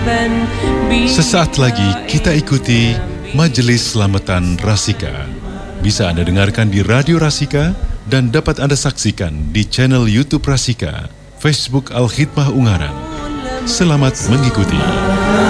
Sesaat lagi kita ikuti Majelis Selamatan Rasika. Bisa Anda dengarkan di Radio Rasika dan dapat Anda saksikan di channel YouTube Rasika, Facebook Al-Khidmah Ungaran. Selamat mengikuti.